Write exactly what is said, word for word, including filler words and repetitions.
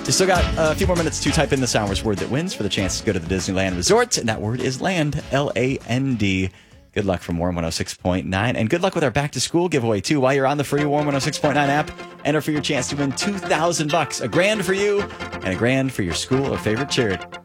You still got a few more minutes to type in the Soundwars word that wins for the chance to go to the Disneyland Resort. And that word is land, L A N D. Good luck from Warm one oh six point nine. And good luck with our back to school giveaway, too. While you're on the free Warm one oh six point nine app, enter for your chance to win two thousand bucks, a grand for you and a grand for your school or favorite charity.